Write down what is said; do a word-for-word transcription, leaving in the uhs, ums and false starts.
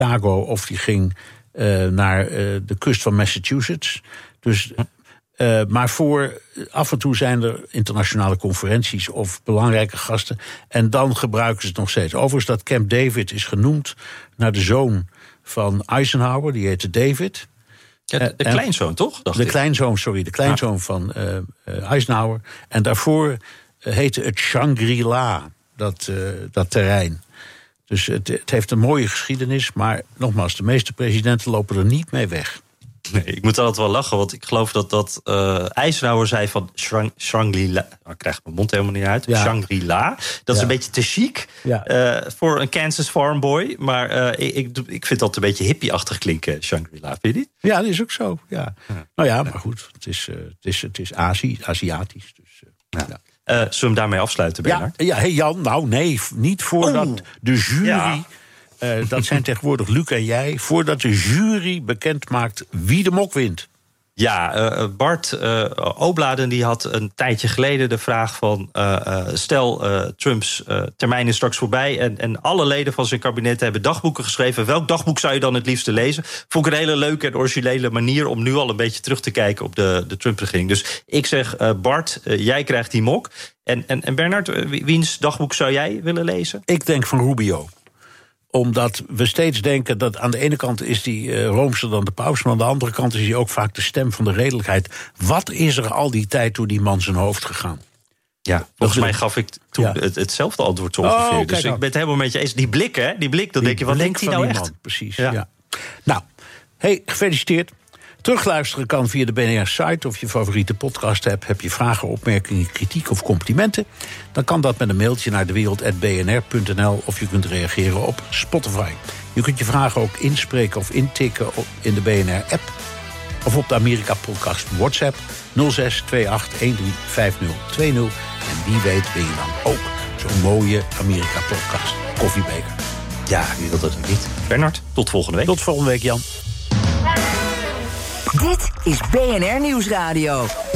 Chicago of die ging uh, naar uh, de kust van Massachusetts. Dus, uh, maar voor af en toe zijn er internationale conferenties of belangrijke gasten. En dan gebruiken ze het nog steeds. Overigens, dat Camp David is genoemd naar de zoon van Eisenhower. Die heette David. Ja, de, de kleinzoon, toch? Dacht de ik. kleinzoon, sorry, de kleinzoon ah. van uh, uh, Eisenhower. En daarvoor uh, heette het Shangri-La, dat, uh, dat terrein. Dus het, het heeft een mooie geschiedenis. Maar nogmaals, de meeste presidenten lopen er niet mee weg. Nee, ik moet altijd wel lachen, want ik geloof dat, dat uh, Eisenhower zei van Shang, Shangri-La. Nou, ik krijg mijn mond helemaal niet uit. Ja. Shangri-La. Dat ja. is een beetje te chic ja. uh, voor een Kansas farm boy. Maar uh, ik, ik vind dat een beetje hippie-achtig klinken, Shangri-La. Vind je niet? Ja, dat is ook zo. Ja. Ja. Nou ja, maar goed. Het is, uh, het is, het is Azië, Aziatisch. Dus, uh, ja. Ja. Uh, zullen we hem daarmee afsluiten, Bernard? Ja, ja hey Jan, nou nee, niet voordat oh. de jury... Ja. Uh, dat zijn tegenwoordig Luc en jij, voordat de jury bekend maakt wie de mok wint. Ja, uh, Bart uh, Obladen die had een tijdje geleden de vraag van... Uh, uh, stel, uh, Trumps uh, termijn is straks voorbij... En, en alle leden van zijn kabinet hebben dagboeken geschreven. Welk dagboek zou je dan het liefste lezen? Vond ik een hele leuke en originele manier... om nu al een beetje terug te kijken op de, de Trump-regering. Dus ik zeg, uh, Bart, uh, jij krijgt die mok. En, en, en Bernard, uh, wiens dagboek zou jij willen lezen? Ik denk van Rubio. Omdat we steeds denken dat aan de ene kant is die uh, roomser dan de paus... maar aan de andere kant is hij ook vaak de stem van de redelijkheid. Wat is er al die tijd door die man zijn hoofd gegaan? Ja, volgens mij gaf ik toen ja. het, hetzelfde antwoord zo ongeveer. Oh, dus ik ben het helemaal met je eens. Die blik, hè? Die blik, dan die denk je, wat denkt hij nou echt? Man, precies, ja. ja. Nou, hey, gefeliciteerd. Terugluisteren kan via de B N R-site of je favoriete podcast hebt. Heb je vragen, opmerkingen, kritiek of complimenten? Dan kan dat met een mailtje naar dewereld apenstaartje b n r punt n l... of je kunt reageren op Spotify. Je kunt je vragen ook inspreken of intikken in de B N R-app... of op de Amerika-podcast WhatsApp nul zes twee acht een drie vijf nul twee nul. En wie weet ben je dan ook zo'n mooie Amerika-podcast koffiebeker. Ja, wie wil dat ook niet. Bernard, tot volgende week. Tot volgende week, Jan. Dit is B N R Nieuwsradio.